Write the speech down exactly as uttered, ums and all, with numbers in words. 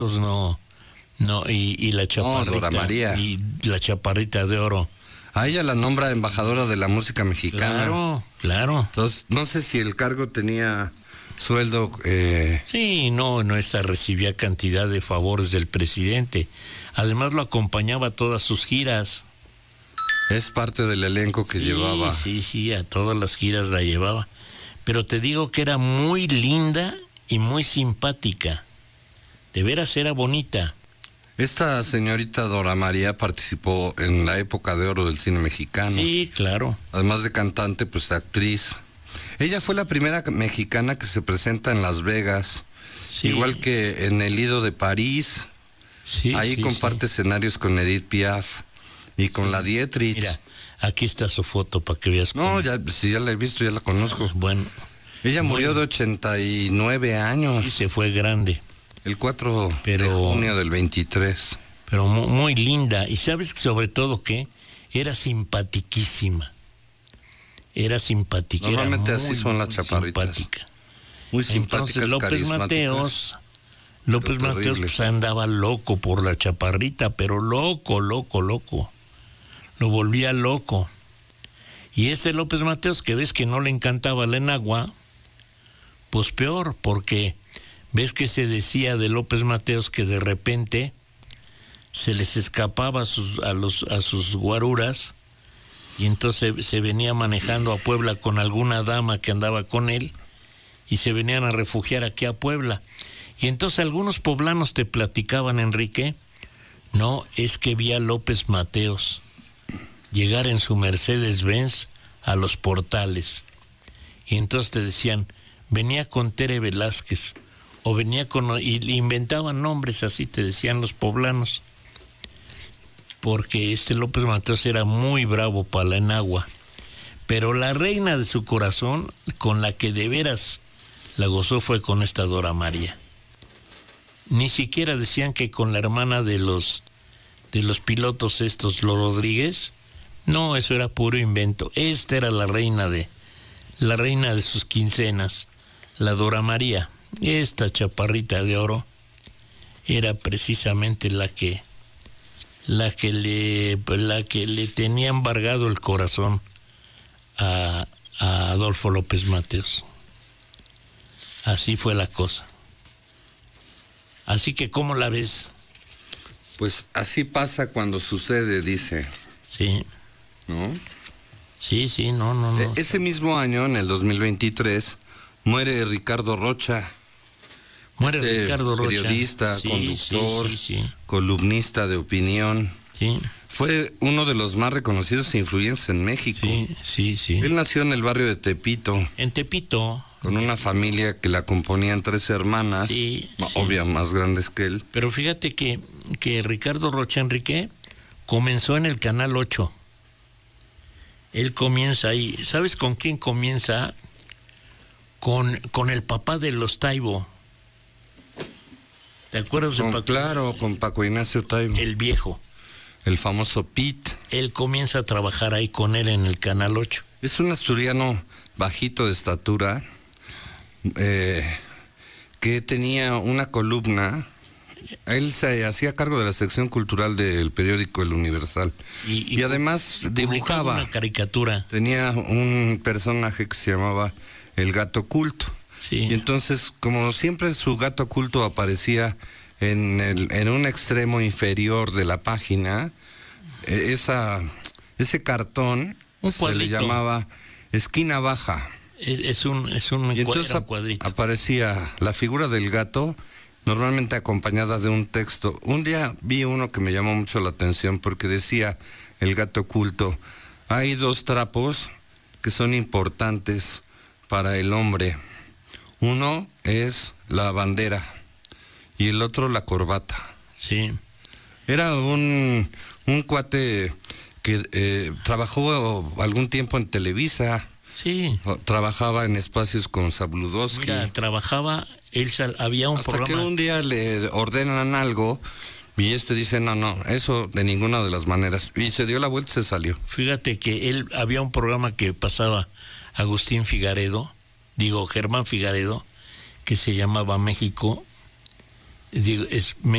Pues no, no, y, y la chaparrita. No, Dora María. Y la chaparrita de oro. A ella la nombra embajadora de la música mexicana. Claro, claro. Entonces, no sé si el cargo tenía sueldo. Eh... Sí, no, no, esta recibía cantidad de favores del presidente. Además lo acompañaba a todas sus giras. Es parte del elenco que sí, llevaba. Sí, sí, a todas las giras la llevaba. Pero te digo que era muy linda y muy simpática. De veras era bonita. Esta señorita Dora María participó en la época de oro del cine mexicano. Sí, claro. Además de cantante, pues actriz. Ella fue la primera mexicana que se presenta en Las Vegas. Sí. Igual que en El Lido de París. Sí, Ahí sí, comparte sí. escenarios con Edith Piaf y con sí. la Dietrich. Mira, aquí está su foto para que veas. No, cómo... ya, si ya la he visto, ya la conozco. Ah, bueno. Ella bueno. murió de ochenta y nueve años. Sí, se fue grande. El cuatro pero, de junio del veintitrés. Pero muy, muy linda. Y sabes sobre todo que era simpatiquísima. Era simpática. Normalmente era así muy, son las chaparritas. Simpática. Muy simpáticas, Entonces López Mateos, López Mateos pues andaba loco por la chaparrita, pero loco, loco, loco. Lo volvía loco. Y ese López Mateos, que ves que no le encantaba la enagua, pues peor, porque ves que se decía de López Mateos que de repente se les escapaba a sus, a los, a sus guaruras, y entonces se, se venía manejando a Puebla con alguna dama que andaba con él, y se venían a refugiar aquí a Puebla. Y entonces algunos poblanos te platicaban, Enrique, no, es que vi a López Mateos llegar en su Mercedes-Benz a Los Portales. Y entonces te decían, venía con Tere Velázquez, o venía con... y inventaban nombres así, te decían los poblanos. Porque este López Mateos era muy bravo para la enagua. Pero la reina de su corazón, con la que de veras la gozó, fue con esta Dora María. Ni siquiera decían que con la hermana de los de los pilotos estos, los Rodríguez. No, eso era puro invento. Esta era la reina de la reina de sus quincenas, la Dora María. Esta chaparrita de oro era precisamente la que la que le la que le tenía embargado el corazón a, a Adolfo López Mateos. Así fue la cosa. Así que, ¿cómo la ves? Pues así pasa cuando sucede, dice. Sí. ¿No? Sí, sí, no, no, no. Ese mismo año, en el dos mil veintitrés, muere Ricardo Rocha. Muere este Ricardo Rocha. Periodista, sí, conductor, sí, sí, sí. columnista de opinión. Sí. Fue uno de los más reconocidos e influyentes en México. Sí, sí, sí. Él nació en el barrio de Tepito. En Tepito. Con una familia que la componían tres hermanas, sí, obvio, sí. más grandes que él. Pero fíjate que, que Ricardo Rocha, Enrique, comenzó en el Canal ocho. Él comienza ahí. ¿Sabes con quién comienza? Con, con el papá de los Taibo. ¿Te acuerdas con, de Paco? Claro, con Paco Ignacio Taibo. El viejo. El famoso Pete. Él comienza a trabajar ahí con él en el Canal ocho. Es un asturiano bajito de estatura, eh, que tenía una columna. Él se hacía cargo de la sección cultural del periódico El Universal. Y, y, y además y dibujaba. Una caricatura. Tenía un personaje que se llamaba El Gato Oculto. Sí. Y entonces, como siempre, su gato oculto aparecía en, el, en un extremo inferior de la página. Esa, ese cartón un se le llamaba esquina baja. Es, es un, es un, y entonces un cuadrito. Aparecía la figura del gato, normalmente acompañada de un texto. Un día vi uno que me llamó mucho la atención porque decía el gato oculto: hay dos trapos que son importantes para el hombre. Uno es la bandera y el otro la corbata. Sí. Era un, un cuate que eh, trabajó algún tiempo en Televisa. Sí. Trabajaba en espacios con Sabludowski. Mira, trabajaba, él sal, había un Hasta programa. que un día le ordenan algo y este dice, no, no, eso de ninguna de las maneras. Y se dio la vuelta y se salió. Fíjate que él, había un programa que pasaba Agustín Figaredo, digo Germán Figaredo, que se llamaba México, digo, es